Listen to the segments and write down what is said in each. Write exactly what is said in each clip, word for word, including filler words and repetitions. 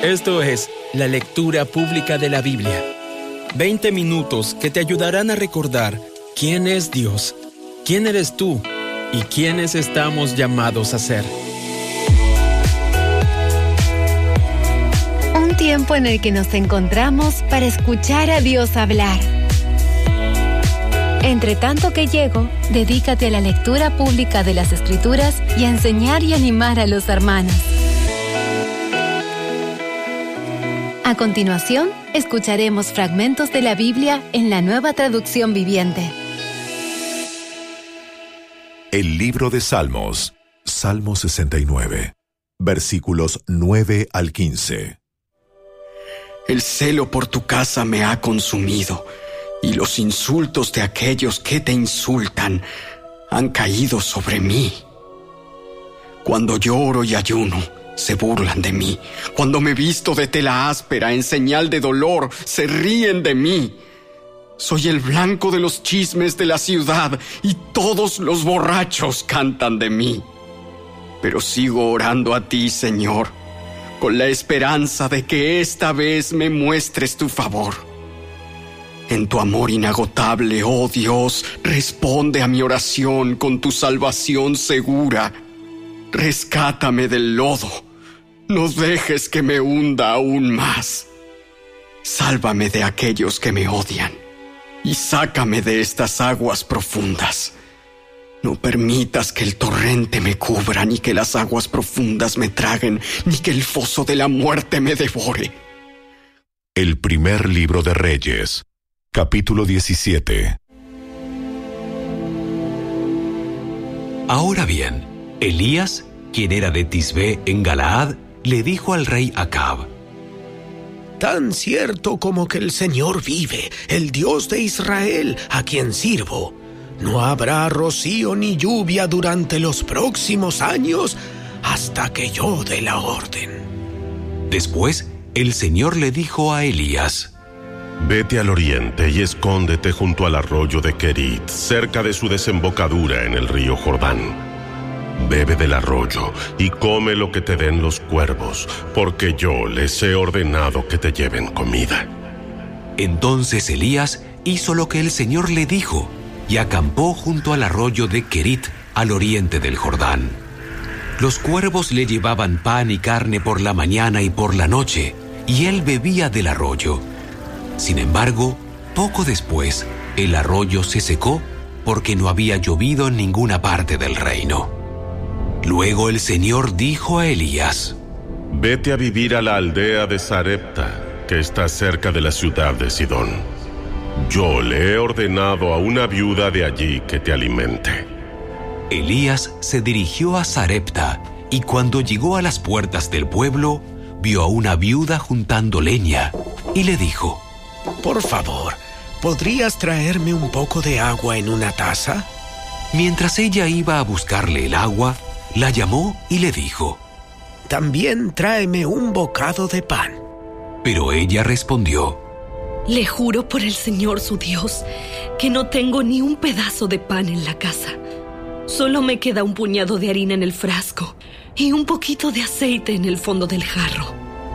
Esto es la lectura pública de la Biblia. veinte minutos que te ayudarán a recordar quién es Dios, quién eres tú y quiénes estamos llamados a ser. Un tiempo en el que nos encontramos para escuchar a Dios hablar. Entre tanto que llego, dedícate a la lectura pública de las Escrituras y a enseñar y animar a los hermanos. A continuación, escucharemos fragmentos de la Biblia en la Nueva Traducción Viviente. El libro de Salmos, Salmo sesenta y nueve, versículos nueve al quince. El celo por tu casa me ha consumido, y los insultos de aquellos que te insultan han caído sobre mí. Cuando lloro y ayuno, se burlan de mí. Cuando me visto de tela áspera en señal de dolor, se ríen de mí. Soy el blanco de los chismes de la ciudad, y todos los borrachos cantan de mí. Pero sigo orando a ti, Señor, con la esperanza de que esta vez me muestres tu favor. En tu amor inagotable, oh Dios, responde a mi oración con tu salvación segura. Rescátame del lodo, no dejes que me hunda aún más. Sálvame de aquellos que me odian y sácame de estas aguas profundas. No permitas que el torrente me cubra, ni que las aguas profundas me traguen, ni que el foso de la muerte me devore. El primer libro de Reyes, capítulo diecisiete. Ahora bien, Elías, quien era de Tisbé en Galaad, le dijo al rey Acab: Tan cierto como que el Señor vive, el Dios de Israel, a quien sirvo, no habrá rocío ni lluvia durante los próximos años hasta que yo dé la orden. Después, el Señor le dijo a Elías: Vete al oriente y escóndete junto al arroyo de Kerit, cerca de su desembocadura en el río Jordán. Bebe del arroyo y come lo que te den los cuervos, porque yo les he ordenado que te lleven comida. Entonces Elías hizo lo que el Señor le dijo y acampó junto al arroyo de Kerit, al oriente del Jordán. Los cuervos le llevaban pan y carne por la mañana y por la noche, y él bebía del arroyo. Sin embargo, poco después, el arroyo se secó porque no había llovido en ninguna parte del reino. Luego el Señor dijo a Elías: Vete a vivir a la aldea de Sarepta, que está cerca de la ciudad de Sidón. Yo le he ordenado a una viuda de allí que te alimente. Elías se dirigió a Sarepta, y cuando llegó a las puertas del pueblo, vio a una viuda juntando leña, y le dijo: Por favor, ¿podrías traerme un poco de agua en una taza? Mientras ella iba a buscarle el agua, la llamó y le dijo: También tráeme un bocado de pan. Pero ella respondió: Le juro por el Señor su Dios que no tengo ni un pedazo de pan en la casa. Solo me queda un puñado de harina en el frasco y un poquito de aceite en el fondo del jarro.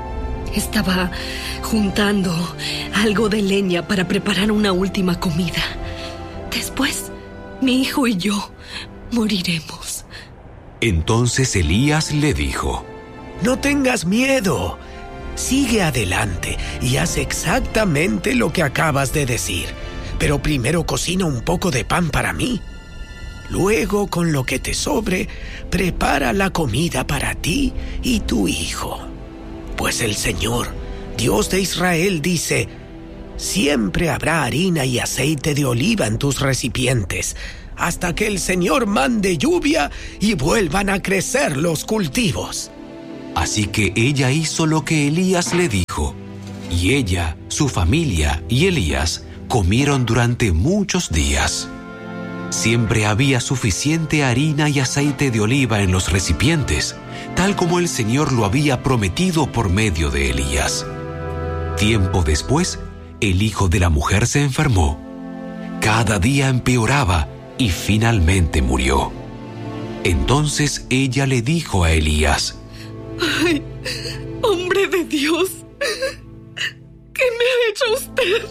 Estaba juntando algo de leña para preparar una última comida. Después, mi hijo y yo moriremos. Entonces Elías le dijo: No tengas miedo. Sigue adelante y haz exactamente lo que acabas de decir. Pero primero cocina un poco de pan para mí. Luego, con lo que te sobre, prepara la comida para ti y tu hijo. Pues el Señor, Dios de Israel, dice: Siempre habrá harina y aceite de oliva en tus recipientes, hasta que el Señor mande lluvia y vuelvan a crecer los cultivos. Así que ella hizo lo que Elías le dijo, y ella, su familia y Elías comieron durante muchos días. Siempre había suficiente harina y aceite de oliva en los recipientes, tal como el Señor lo había prometido por medio de Elías. Tiempo después, el hijo de la mujer se enfermó. Cada día empeoraba y finalmente murió. Entonces ella le dijo a Elías: ¡Ay, hombre hombre de Dios, ¿qué me ha hecho usted?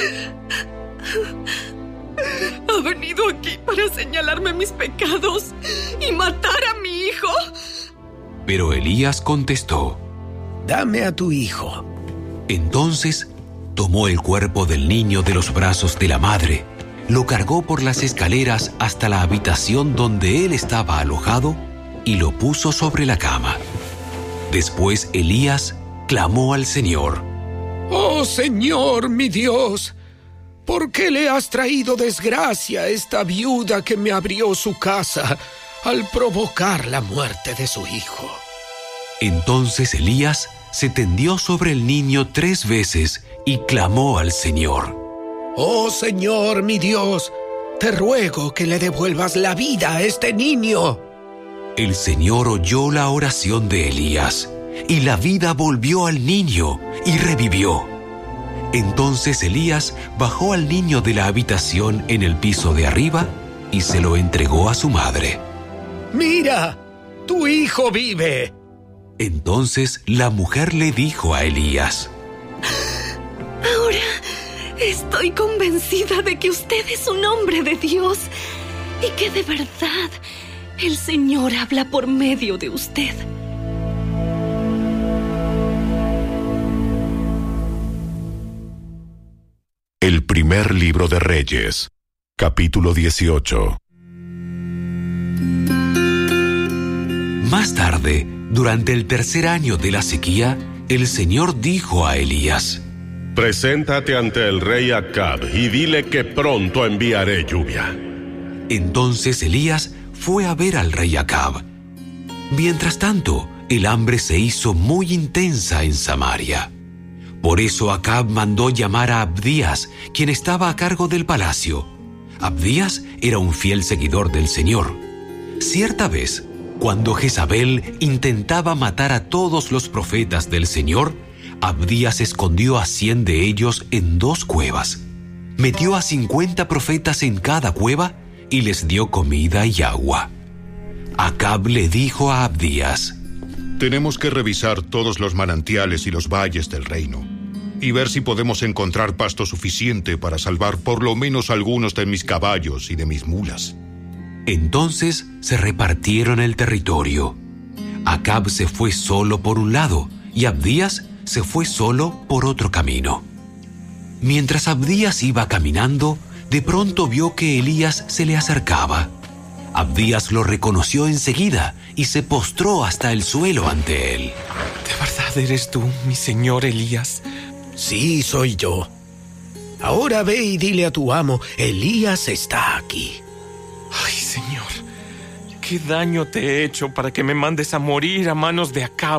¿Ha venido aquí para señalarme mis pecados y matar a mi hijo? Pero Elías contestó: Dame a tu hijo. Entonces tomó el cuerpo del niño de los brazos de la madre, lo cargó por las escaleras hasta la habitación donde él estaba alojado y lo puso sobre la cama. Después Elías clamó al Señor: Oh Señor, mi Dios, ¿por qué le has traído desgracia a esta viuda que me abrió su casa al provocar la muerte de su hijo? Entonces Elías se tendió sobre el niño tres veces y clamó al Señor: Oh Señor, mi Dios, te ruego que le devuelvas la vida a este niño. El Señor oyó la oración de Elías, y la vida volvió al niño y revivió. Entonces Elías bajó al niño de la habitación en el piso de arriba y se lo entregó a su madre. ¡Mira! ¡Tu hijo vive! Entonces la mujer le dijo a Elías: Ahora estoy convencida de que usted es un hombre de Dios y que de verdad el Señor habla por medio de usted. El primer libro de Reyes, capítulo dieciocho. Más tarde, durante el tercer año de la sequía, el Señor dijo a Elías: Preséntate ante el rey Acab y dile que pronto enviaré lluvia. Entonces Elías fue a ver al rey Acab. Mientras tanto, el hambre se hizo muy intensa en Samaria. Por eso Acab mandó llamar a Abdías, quien estaba a cargo del palacio. Abdías era un fiel seguidor del Señor. Cierta vez, cuando Jezabel intentaba matar a todos los profetas del Señor, Abdías escondió a cien de ellos en dos cuevas. Metió a cincuenta profetas en cada cueva y les dio comida y agua. Acab le dijo a Abdías: Tenemos que revisar todos los manantiales y los valles del reino y ver si podemos encontrar pasto suficiente para salvar por lo menos algunos de mis caballos y de mis mulas. Entonces se repartieron el territorio. Acab se fue solo por un lado y Abdías se fue solo por otro camino. Mientras Abdías iba caminando, de pronto vio que Elías se le acercaba. Abdías lo reconoció enseguida y se postró hasta el suelo ante él. ¿De verdad eres tú, mi señor Elías? Sí, soy yo. Ahora ve y dile a tu amo, Elías está aquí. Ay, Señor, ¿qué daño te he hecho para que me mandes a morir a manos de Acab?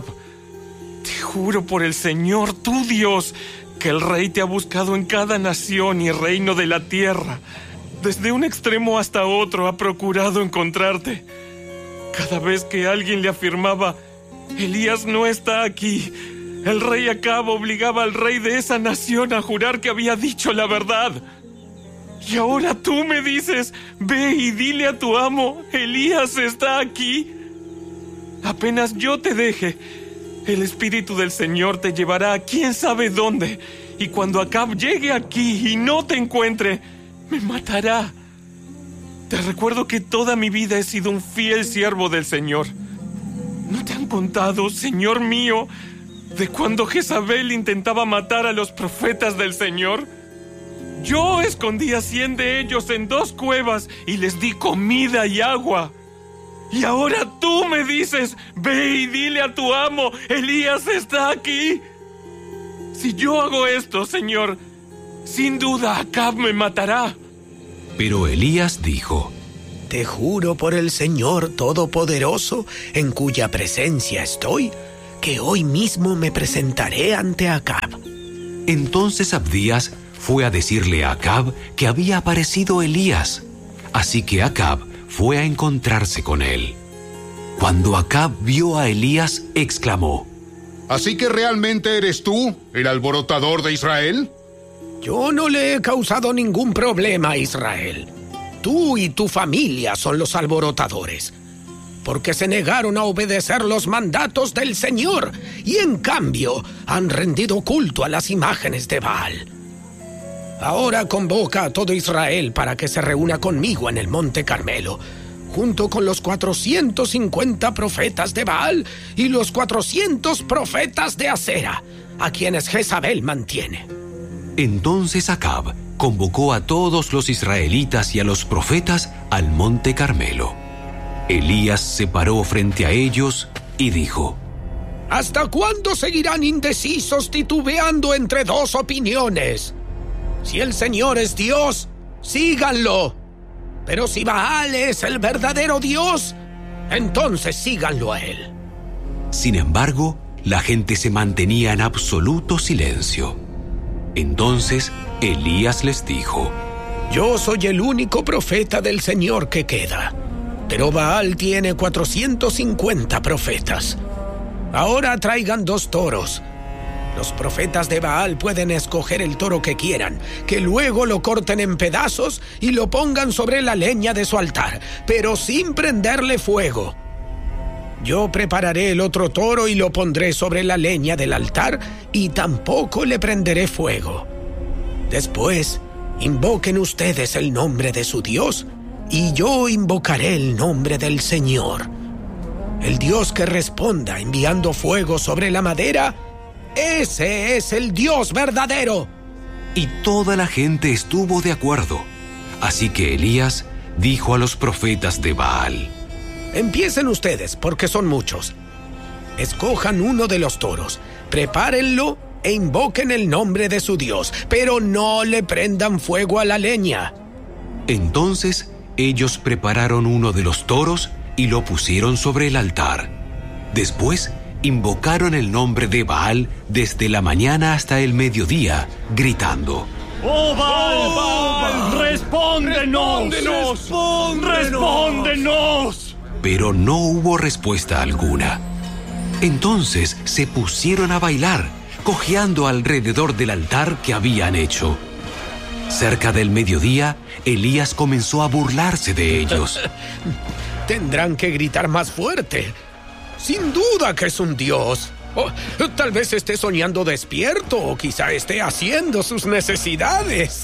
Te juro por el Señor, tu Dios, que el rey te ha buscado en cada nación y reino de la tierra. Desde un extremo hasta otro ha procurado encontrarte. Cada vez que alguien le afirmaba, Elías no está aquí, el rey Acab obligaba al rey de esa nación a jurar que había dicho la verdad. Y ahora tú me dices, ve y dile a tu amo, Elías está aquí. Apenas yo te deje, el Espíritu del Señor te llevará a quién sabe dónde, y cuando Acab llegue aquí y no te encuentre, me matará. Te recuerdo que toda mi vida he sido un fiel siervo del Señor. ¿No te han contado, Señor mío, de cuando Jezabel intentaba matar a los profetas del Señor? Yo escondí a cien de ellos en dos cuevas y les di comida y agua. Y ahora tú me dices, ve y dile a tu amo, Elías está aquí. Si yo hago esto, Señor, sin duda Acab me matará. Pero Elías dijo: Te juro por el Señor Todopoderoso, en cuya presencia estoy, que hoy mismo me presentaré ante Acab. Entonces Abdías fue a decirle a Acab que había aparecido Elías. Así que Acab fue a encontrarse con él. Cuando Acab vio a Elías, exclamó: ¿Así que realmente eres tú, el alborotador de Israel? Yo no le he causado ningún problema a Israel. Tú y tu familia son los alborotadores. porque se negaron a obedecer los mandatos del Señor y en cambio han rendido culto a las imágenes de Baal. Ahora convoca a todo Israel para que se reúna conmigo en el Monte Carmelo, junto con los cuatrocientos cincuenta profetas de Baal y los cuatrocientos profetas de Acera, a quienes Jezabel mantiene. Entonces Acab convocó a todos los israelitas y a los profetas al Monte Carmelo. Elías se paró frente a ellos y dijo: ¿Hasta cuándo seguirán indecisos titubeando entre dos opiniones? Si el Señor es Dios, síganlo. Pero si Baal es el verdadero Dios, entonces síganlo a él. Sin embargo, la gente se mantenía en absoluto silencio. Entonces Elías les dijo: Yo soy el único profeta del Señor que queda, pero Baal tiene cuatrocientos cincuenta profetas. Ahora traigan dos toros. Los profetas de Baal pueden escoger el toro que quieran, que luego lo corten en pedazos y lo pongan sobre la leña de su altar, pero sin prenderle fuego. Yo prepararé el otro toro y lo pondré sobre la leña del altar y tampoco le prenderé fuego. Después, invoquen ustedes el nombre de su Dios y yo invocaré el nombre del Señor. El Dios que responda enviando fuego sobre la madera, ese es el Dios verdadero. Y toda la gente estuvo de acuerdo. Así que Elías dijo a los profetas de Baal: Empiecen ustedes, porque son muchos. Escojan uno de los toros, prepárenlo e invoquen el nombre de su Dios, pero no le prendan fuego a la leña. Entonces ellos prepararon uno de los toros y lo pusieron sobre el altar. Después invocaron el nombre de Baal desde la mañana hasta el mediodía, gritando: ¡Oh, Baal! ¡Oh, Baal! ¡Respóndenos! ¡Respóndenos! ¡Respóndenos! Pero no hubo respuesta alguna. Entonces se pusieron a bailar, cojeando alrededor del altar que habían hecho. Cerca del mediodía, Elías comenzó a burlarse de ellos. Tendrán que gritar más fuerte. Sin duda que es un dios. Oh, tal vez esté soñando despierto o quizá esté haciendo sus necesidades.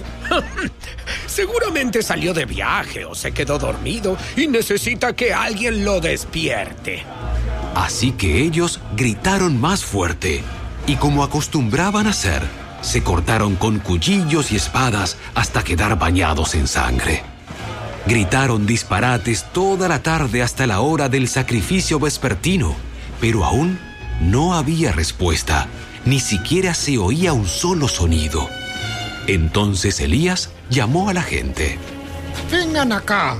Seguramente salió de viaje o se quedó dormido y necesita que alguien lo despierte. Así que ellos gritaron más fuerte y, como acostumbraban hacer, se cortaron con cuchillos y espadas hasta quedar bañados en sangre. Gritaron disparates toda la tarde hasta la hora del sacrificio vespertino, pero aún no había respuesta, ni siquiera se oía un solo sonido. Entonces Elías llamó a la gente. ¡Vengan acá!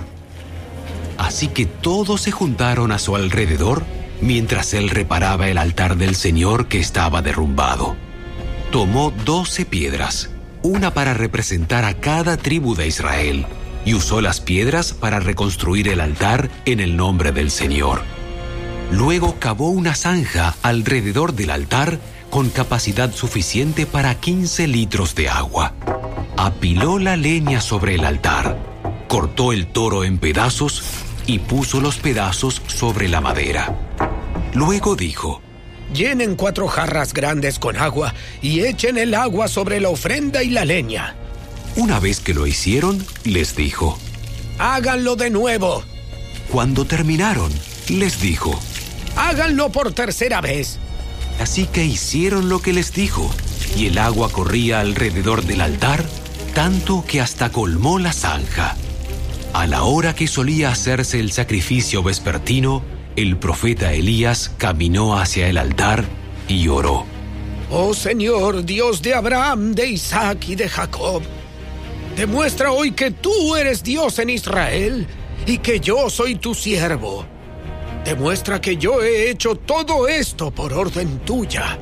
Así que todos se juntaron a su alrededor mientras él reparaba el altar del Señor que estaba derrumbado. Tomó doce piedras, una para representar a cada tribu de Israel, y usó las piedras para reconstruir el altar en el nombre del Señor. Luego cavó una zanja alrededor del altar con capacidad suficiente para quince litros de agua. Apiló la leña sobre el altar, cortó el toro en pedazos y puso los pedazos sobre la madera. Luego dijo: Llenen cuatro jarras grandes con agua y echen el agua sobre la ofrenda y la leña. Una vez que lo hicieron, les dijo: ¡Háganlo de nuevo! Cuando terminaron, les dijo: ¡Háganlo por tercera vez! Así que hicieron lo que les dijo, y el agua corría alrededor del altar, tanto que hasta colmó la zanja. A la hora que solía hacerse el sacrificio vespertino, el profeta Elías caminó hacia el altar y oró: Oh Señor, Dios de Abraham, de Isaac y de Jacob, demuestra hoy que tú eres Dios en Israel y que yo soy tu siervo. Demuestra que yo he hecho todo esto por orden tuya.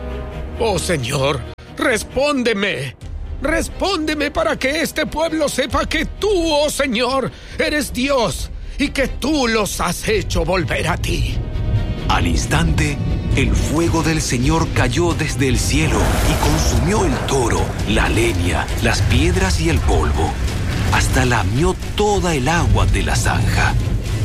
Oh Señor, respóndeme. Respóndeme para que este pueblo sepa que tú, oh Señor, eres Dios y que tú los has hecho volver a ti. Al instante, el fuego del Señor cayó desde el cielo y consumió el toro, la leña, las piedras y el polvo. Hasta lamió toda el agua de la zanja.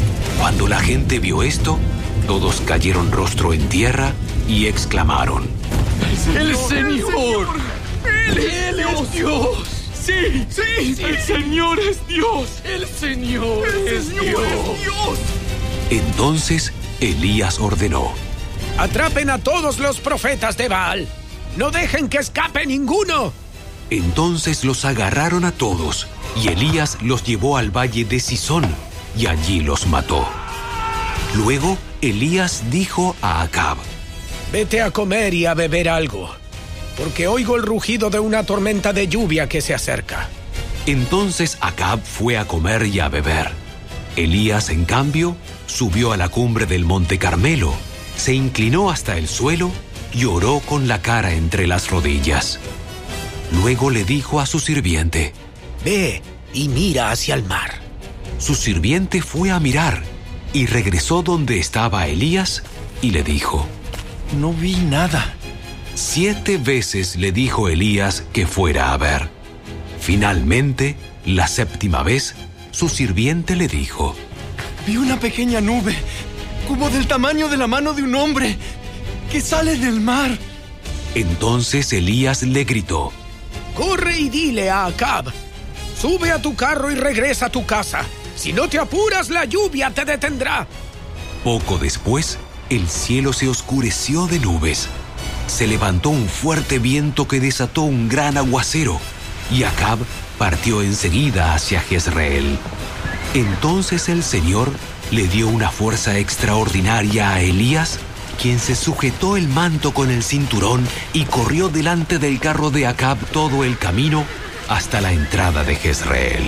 Cuando la gente vio esto, todos cayeron rostro en tierra y exclamaron: ¡El Señor! ¡Él, él es Dios! ¡Sí! ¡Sí! ¡El Señor es Dios! ¡El Señor, el es, Señor Dios. es Dios! Entonces Elías ordenó: ¡atrapen a todos los profetas de Baal! ¡No dejen que escape ninguno! Entonces los agarraron a todos, y Elías los llevó al valle de Sisón, y allí los mató. Luego Elías dijo a Acab: vete a comer y a beber algo, porque oigo el rugido de una tormenta de lluvia que se acerca. Entonces Acab fue a comer y a beber. Elías, en cambio, subió a la cumbre del monte Carmelo, se inclinó hasta el suelo y oró con la cara entre las rodillas. Luego le dijo a su sirviente: ve y mira hacia el mar. Su sirviente fue a mirar y regresó donde estaba Elías y le dijo: no vi nada. Siete veces le dijo Elías que fuera a ver. Finalmente, la séptima vez, su sirviente le dijo: vi una pequeña nube, como del tamaño de la mano de un hombre, que sale del mar. Entonces Elías le gritó: corre y dile a Acab: sube a tu carro y regresa a tu casa. Si no te apuras, la lluvia te detendrá. Poco después, el cielo se oscureció de nubes. Se levantó un fuerte viento que desató un gran aguacero, y Acab partió enseguida hacia Jezreel. Entonces el Señor le dio una fuerza extraordinaria a Elías, quien se sujetó el manto con el cinturón y corrió delante del carro de Acab todo el camino hasta la entrada de Jezreel.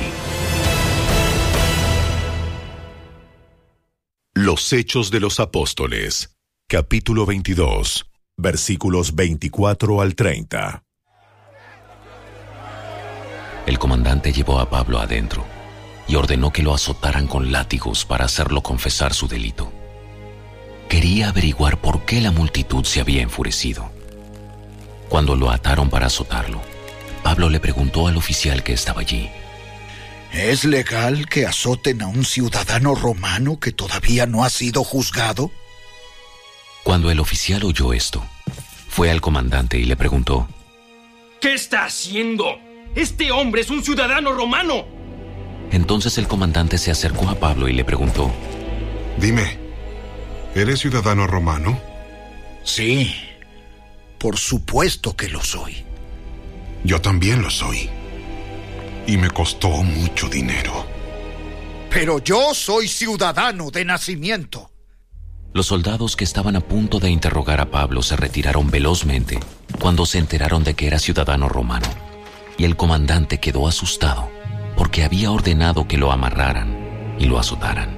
Los Hechos de los Apóstoles, capítulo veintidós, versículos veinticuatro al treinta. El comandante llevó a Pablo adentro y ordenó que lo azotaran con látigos para hacerlo confesar su delito. Quería averiguar por qué la multitud se había enfurecido. Cuando lo ataron para azotarlo, Pablo le preguntó al oficial que estaba allí: ¿es legal que azoten a un ciudadano romano que todavía no ha sido juzgado? Cuando el oficial oyó esto, fue al comandante y le preguntó: ¿qué está haciendo? ¡Este hombre es un ciudadano romano! Entonces el comandante se acercó a Pablo y le preguntó: dime, ¿eres ciudadano romano? Sí, por supuesto que lo soy. Yo también lo soy. Y me costó mucho dinero. Pero yo soy ciudadano de nacimiento. Los soldados que estaban a punto de interrogar a Pablo se retiraron velozmente cuando se enteraron de que era ciudadano romano, y el comandante quedó asustado porque había ordenado que lo amarraran y lo azotaran.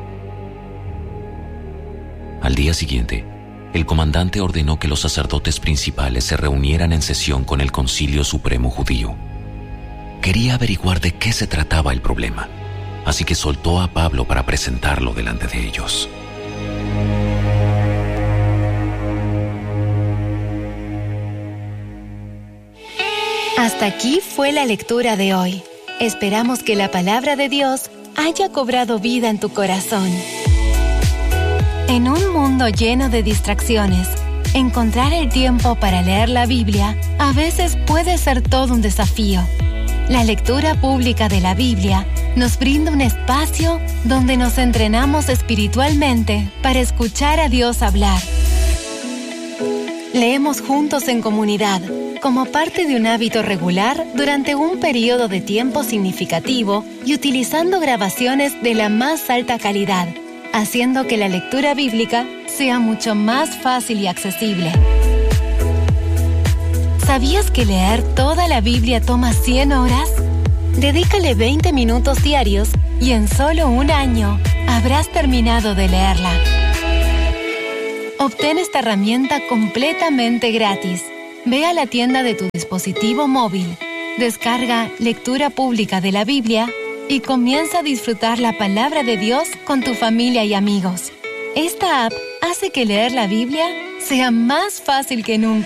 Al día siguiente, el comandante ordenó que los sacerdotes principales se reunieran en sesión con el Concilio Supremo Judío. Quería averiguar de qué se trataba el problema, así que soltó a Pablo para presentarlo delante de ellos. Hasta aquí fue la lectura de hoy. Esperamos que la palabra de Dios haya cobrado vida en tu corazón. En un mundo lleno de distracciones, encontrar el tiempo para leer la Biblia a veces puede ser todo un desafío. La lectura pública de la Biblia nos brinda un espacio donde nos entrenamos espiritualmente para escuchar a Dios hablar. Leemos juntos en comunidad, como parte de un hábito regular durante un periodo de tiempo significativo y utilizando grabaciones de la más alta calidad, haciendo que la lectura bíblica sea mucho más fácil y accesible. ¿Sabías que leer toda la Biblia toma cien horas? Dedícale veinte minutos diarios y en solo un año habrás terminado de leerla. Obtén esta herramienta completamente gratis. Ve a la tienda de tu dispositivo móvil, descarga Lectura Pública de la Biblia y comienza a disfrutar la palabra de Dios con tu familia y amigos. Esta app hace que leer la Biblia sea más fácil que nunca.